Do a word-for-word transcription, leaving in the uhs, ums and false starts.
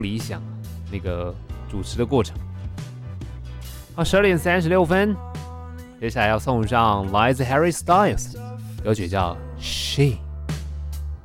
理想那个主持的过程。好，十二点三十六分，接下来要送上来自 Harry Styles 歌曲叫《She》。